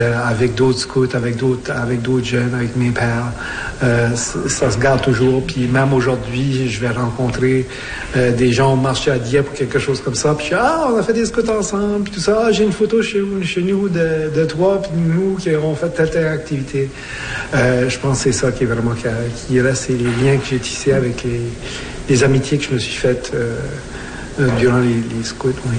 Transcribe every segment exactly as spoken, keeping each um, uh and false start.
avec d'autres scouts, avec d'autres, avec d'autres jeunes, avec mes pères. Euh, ça se garde toujours. Puis même aujourd'hui, je vais rencontrer euh, des gens au marché à Dieppe ou quelque chose comme ça. Puis je dis, ah, on a fait des scouts ensemble, puis tout ça. Ah, j'ai une photo chez, chez nous de, de toi, puis de nous qui avons fait telle, telle activité. Euh, je pense que c'est ça qui est vraiment qui, qui reste, c'est les liens que j'ai tissés avec les, les amitiés que je me suis faites euh, euh, durant les, les scouts, oui.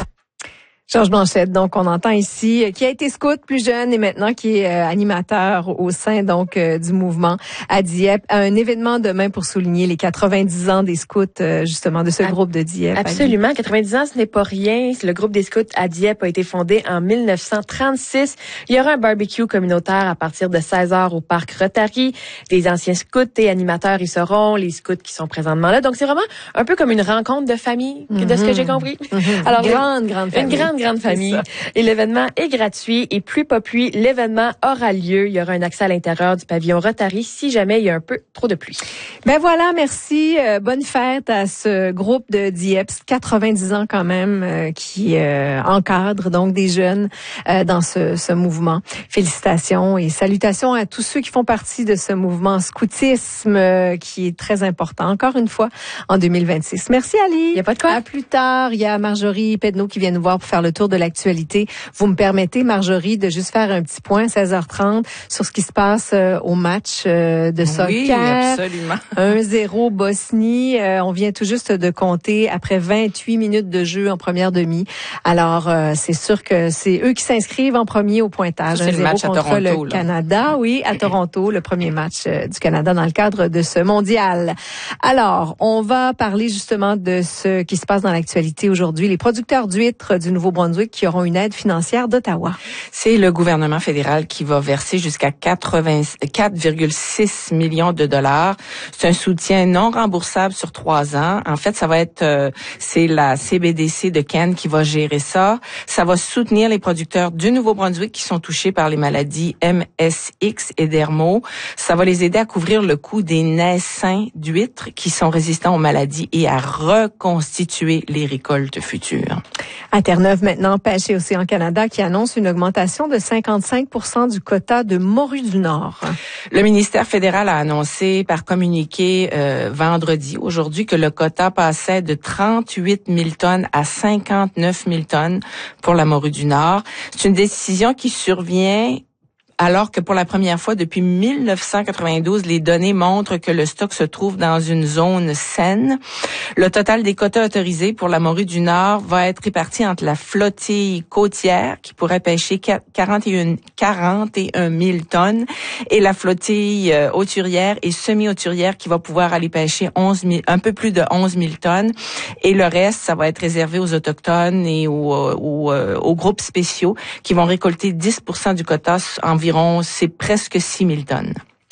Georges Blanchette, donc on entend ici, qui a été scout plus jeune et maintenant qui est euh, animateur au sein donc euh, du mouvement à Dieppe, à un événement demain pour souligner les quatre-vingt-dix ans des scouts euh, justement de ce Ab- groupe de Dieppe. Absolument, quatre-vingt-dix ans, ce n'est pas rien. Le groupe des scouts à Dieppe a été fondé en mille neuf cent trente-six. Il y aura un barbecue communautaire à partir de seize heures au parc Rotary. Les anciens scouts et animateurs y seront, les scouts qui sont présentement là. Donc c'est vraiment un peu comme une rencontre de famille, mm-hmm. de ce que j'ai compris. Mm-hmm. Alors grande, grande famille. Une grande grande famille. Et l'événement est gratuit et plus pas pluie, l'événement aura lieu. Il y aura un accès à l'intérieur du pavillon Rotary si jamais il y a un peu trop de pluie. Ben voilà, merci. Euh, bonne fête à ce groupe de Dieppe, quatre-vingt-dix ans quand même, euh, qui euh, encadre donc des jeunes euh, dans ce, ce mouvement. Félicitations et salutations à tous ceux qui font partie de ce mouvement scoutisme euh, qui est très important, encore une fois, en deux mille vingt-six. Merci Ali. Il n'y a pas de quoi. À plus tard. Il y a Marjorie Pedneau qui vient nous voir pour faire le tour de l'actualité. Vous me permettez, Marjorie, de juste faire un petit point, seize heures trente, sur ce qui se passe euh, au match euh, de soccer. Oui, absolument. un zéro Bosnie. Euh, on vient tout juste de compter après vingt-huit minutes de jeu en première demi. Alors, euh, c'est sûr que c'est eux qui s'inscrivent en premier au pointage. Ça, c'est le match à contre Toronto, le là. Canada. Oui, à Toronto, le premier match euh, du Canada dans le cadre de ce mondial. Alors, on va parler justement de ce qui se passe dans l'actualité aujourd'hui. Les producteurs d'huîtres du Nouveau-Brunswick qui auront une aide financière d'Ottawa. C'est le gouvernement fédéral qui va verser jusqu'à quatre virgule six millions de dollars. C'est un soutien non remboursable sur trois ans. En fait, ça va être, euh, c'est la C B D C de Ken qui va gérer ça. Ça va soutenir les producteurs du Nouveau-Brunswick qui sont touchés par les maladies M S X et Dermo. Ça va les aider à couvrir le coût des naissins d'huîtres qui sont résistants aux maladies et à reconstituer les récoltes futures. À Terre-Neuve, maintenant, Pêche et Océan Canada qui annonce une augmentation de cinquante-cinq pour cent du quota de morue du Nord. Le ministère fédéral a annoncé par communiqué euh, vendredi, aujourd'hui, que le quota passait de trente-huit mille tonnes à cinquante-neuf mille tonnes pour la morue du Nord. C'est une décision qui survient alors que pour la première fois depuis mille neuf cent quatre-vingt-douze, les données montrent que le stock se trouve dans une zone saine. Le total des quotas autorisés pour la morue du Nord va être réparti entre la flottille côtière, qui pourrait pêcher quarante et un mille tonnes, et la flottille euh, hauturière et semi-hauturière, qui va pouvoir aller pêcher onze mille, un peu plus de onze mille tonnes. Et le reste, ça va être réservé aux Autochtones et aux, aux, aux groupes spéciaux, qui vont récolter dix pour cent du quota environ. C'est presque six mille tonnes.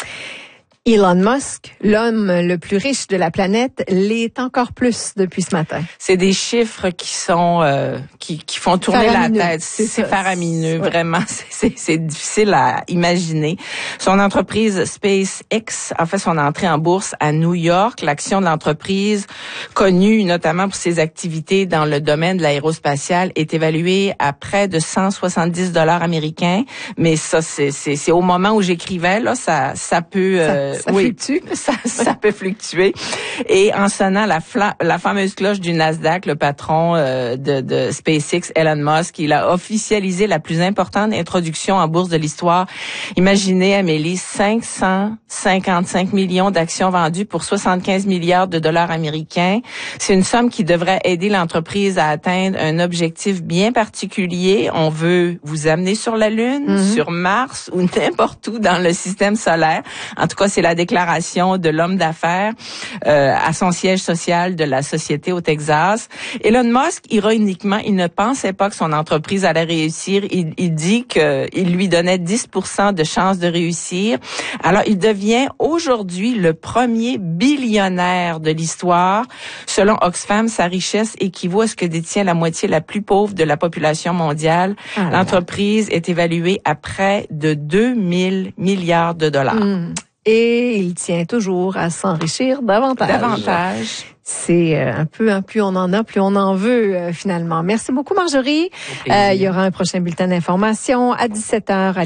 Elon Musk, l'homme le plus riche de la planète, l'est encore plus depuis ce matin. C'est des chiffres qui sont euh, qui, qui font tourner faramineux. La tête. C'est, c'est faramineux, ouais. Vraiment. C'est, c'est, c'est difficile à imaginer. Son entreprise SpaceX a fait son entrée en bourse à New York. L'action de l'entreprise, connue notamment pour ses activités dans le domaine de l'aérospatial, est évaluée à près de cent soixante-dix dollars américains. Mais ça, c'est, c'est, c'est au moment où j'écrivais là, ça, ça peut. Euh, Ça oui, fluctue. Ça, ça peut fluctuer. Et en sonnant la, fla- la fameuse cloche du Nasdaq, le patron euh, de, de SpaceX, Elon Musk, il a officialisé la plus importante introduction en bourse de l'histoire. Imaginez, Amélie, cinq cent cinquante-cinq millions d'actions vendues pour soixante-quinze milliards de dollars américains. C'est une somme qui devrait aider l'entreprise à atteindre un objectif bien particulier. On veut vous amener sur la Lune, mm-hmm. sur Mars ou n'importe où dans le système solaire. En tout cas, c'est la déclaration de l'homme d'affaires euh, à son siège social de la société au Texas. Elon Musk, ironiquement, il ne pensait pas que son entreprise allait réussir. Il, il dit qu'il lui donnait dix pour cent de chances de réussir. Alors, il devient aujourd'hui le premier billionnaire de l'histoire. Selon Oxfam, sa richesse équivaut à ce que détient la moitié la plus pauvre de la population mondiale. Ah, L'entreprise est évaluée à près de deux mille milliards de dollars. Mmh. et il tient toujours à s'enrichir davantage. Davantage. C'est euh, un peu, hein, plus on en a, plus on en veut euh, finalement. Merci beaucoup Marjorie. Euh, il y aura un prochain bulletin d'information à dix-sept heures.